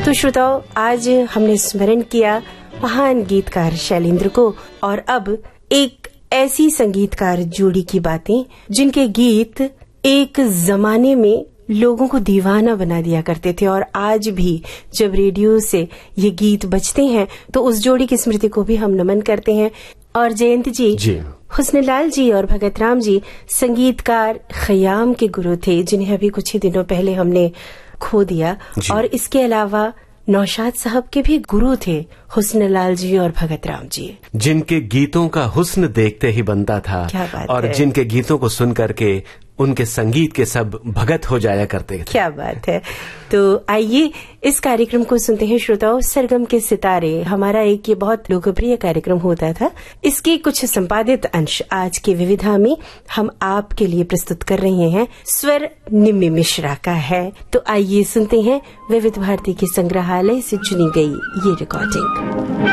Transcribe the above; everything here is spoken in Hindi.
तो श्रोताओं, आज हमने स्मरण किया महान गीतकार शैलेंद्र को, और अब एक ऐसी संगीतकार जोड़ी की बातें जिनके गीत एक जमाने में लोगों को दीवाना बना दिया करते थे, और आज भी जब रेडियो से ये गीत बजते हैं तो उस जोड़ी की स्मृति को भी हम नमन करते हैं। और जयंत जी, हुस्नलाल जी और भगत राम जी संगीतकार खयाम के गुरु थे, जिन्हें अभी कुछ ही दिनों पहले हमने खो दिया। और इसके अलावा नौशाद साहब के भी गुरु थे हुस्नलाल जी और भगत राम जी, जिनके गीतों का हुस्न देखते ही बनता था। क्या बात और है। जिनके गीतों को सुन करके उनके संगीत के सब भगत हो जाया करते थे। क्या बात है। तो आइए इस कार्यक्रम को सुनते हैं श्रोताओं। सरगम के सितारे हमारा एक ये बहुत लोकप्रिय कार्यक्रम होता था, इसके कुछ संपादित अंश आज के विविधा में हम आपके लिए प्रस्तुत कर रहे हैं। स्वर निम्मी मिश्रा का है, तो आइए सुनते हैं विविध भारती के संग्रहालय से चुनी गई ये रिकॉर्डिंग।